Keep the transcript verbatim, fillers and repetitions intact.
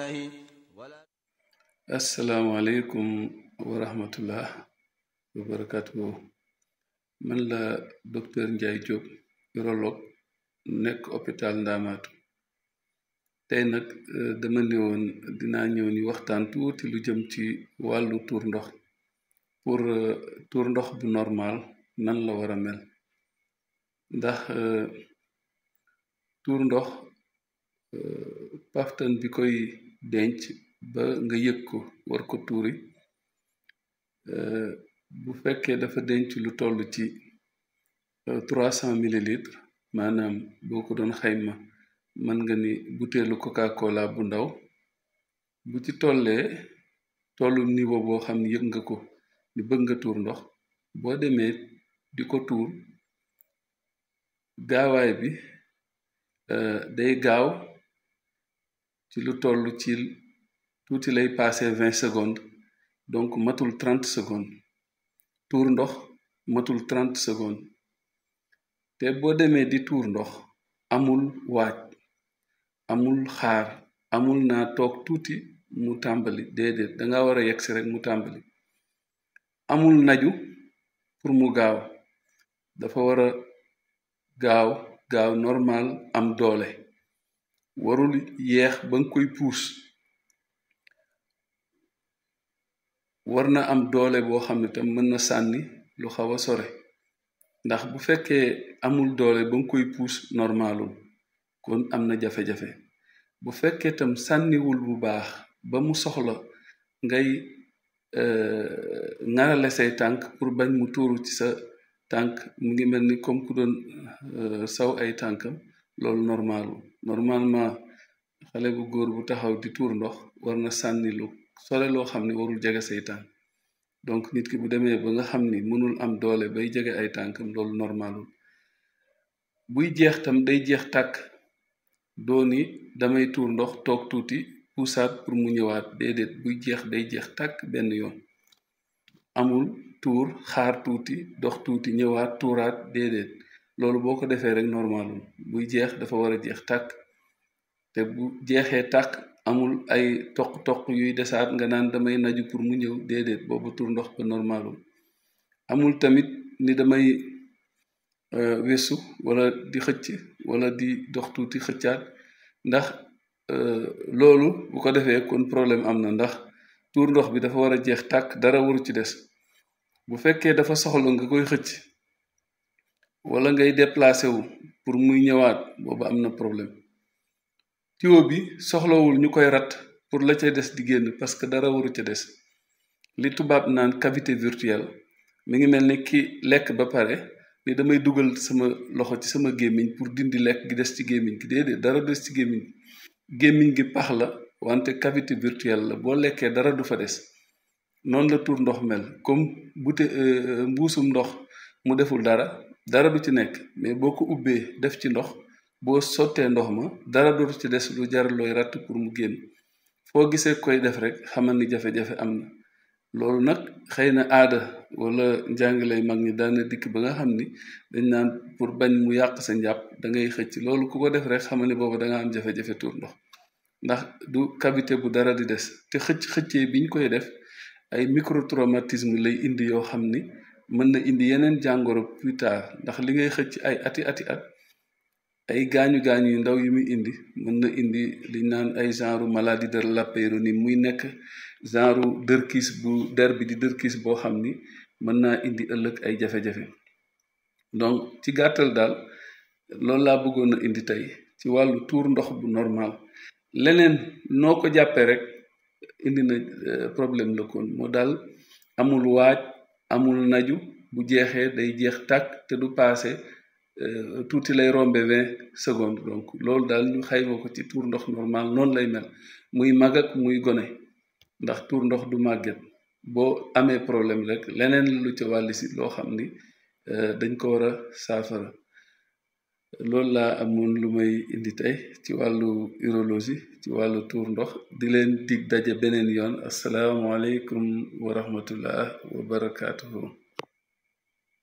asalaamaaleykum wa rahmatullah wa barakatuhu. man la docteur Ndiaye Diop, urologue nekk hôpital Ndaamaatu. tey nag dama ne woon dinaa ñëw ñu waxtaan tuuti lu jëm ci wàllu tuur ndox pour tuur ndox bu normal nan la war a mel, ndax tuur ndox paftan bi koy denc ba nga yëg ko war ko tuuri bu fekkee dafa denc lu toll ci trois cent millilitres, maanaam boo ko doon xayma mën nga ni butéelu Coca-Cola bu ndaw, bu ci tollee tollu niveau boo xam ne yëg nga ko ni bëgg nga tuur ndox, boo demee di ko tuur gaawaay bi day gaaw ci lu toll ci tuuti lay passé vingt secondes, donc matul trente secondes. tuur ndox matul trente secondes. te boo demee di tuur ndox amul waaj, amul xaar, amul naa toog tuuti mu tàmbali, déedéet danga war a yegsi rek mu tàmbali. amul naju pour mu gaaw, dafa war a gaaw gaaw normal, am doole, warul yeex ba nga koy puus. war na am doole boo xam ne tam mën na sànni lu xaw a sore, ndax bu fekkee amul doole ba nga koy puus normalul, kon am na jafe-jafe. bu fekkee tam sànniwul bu baax ba mu soxla ngay ŋarale say tànk pour bañ mu tuuru ci sa tànk, mu ngi mel ni comme ku doon saw ay tànkam, loolu normalul. normalement xale bu góor bu taxaw di tuur ndox war na sànni lu sore loo xam ne warul jege say tànk. donc nit ki bu demee ba nga xam ni mënul am doole bay jege ay tànkam, loolu normalul. buy jeex tam day jeex tàkk, dooni damay tuur ndox toog tuuti puusaat pour mu ñëwaat, déedéet buy jeex day jeex tàkk benn yoon. amul tuur xaar tuuti dox tuuti ñëwaat tuuraat, déedéet loolu boo ko defee rek normalul. buy jeex dafa war a jeex tàkk, te bu jeexee tàkk amul ay toq-toq yuy desaat nga naan damay naju pour mu ñëw, déedéet boobu tuur ndox ba normalul. amul tamit ni damay wesu wala di xëcc wala di dox tuuti xëccaat, ndax loolu bu ko defee kon problème am na, ndax tuur ndox bi dafa war a jeex tàkk, dara waru ci des. bu fekkee dafa soxla nga koy xëcc wala ngay déplacé wu pour muy ñëwaat, boobu am na problème. tuyau bi soxlawul ñu koy rat pour la ca des di génn, parce que dara waru ca des. li tubaab naan cavité virtuelle, mi ngi mel ni ki lekk ba pare ni damay dugal sama loxo ci sama gémmiñ pour dindi lekk gi des ci gémmiñ gi, déedéet dara des ci gémmiñ gi. gémmiñ gi pax la, wante cavité virtuelle la, boo lekkee dara du fa des. noonu la tuur ndox mel, comme bute mbuusum ndox mu deful dara, dara du ci nekk, mais boo ko ubbee def ci ndox, boo sottee ndox ma dara dootu ci des lu jar looy ratt pour mu génn. foo gisee koy def rek xamal ni jafe-jafe am na. loolu nag xëy na aada wala njàngilay mag ñi daana dikk ba nga xam ni dañ naan pour bañ mu yàq sa njàpp da ngay xëcc, loolu ku ko def rek xamal ni boobu da nga am jafe-jafe tuur ndox, ndax du cavité bu dara di des. te xëcc xëccee biñ koy def ay microtraumatisme lay indi yoo xam ni mën na indi yeneen jàngoro plus tard, ndax li ngay xëcc ay ati ati at, ay gaañu gaañu yu ndaw yi muy indi mën na indi liñ naan ay genre maladie de la Peyronie, muy nekk genre dërkiis bu der bi di dërkiis boo xam ni mën naa indi ëllëg ay jafe-jafe. donc ci gàttal daal loolu laa bëggoon a indi tey ci wàllu tuur ndox bu normal. leneen noo ko jàppee rek indi na problème la kon. moo daal amul waaj, amul naju, bu jeexee day jeex tàkk te du paase tuuti lay rombe vingt secondes. donc loolu daal ñu xayma ko ci tuur ndox normal noonu lay mel, muy mag ak muy gone, ndax tuur ndox du màgget. boo amee problème rek leneen lu ca wàlli si loo xam ni dañ ko war a saafara. loolu laa amoon lu may indi tey ci wàllu urologie, ci wàllu tuur ndox. di leen dig daje beneen yoon. asalaamaaleykum wa rahmatullah wa barakaatuhu.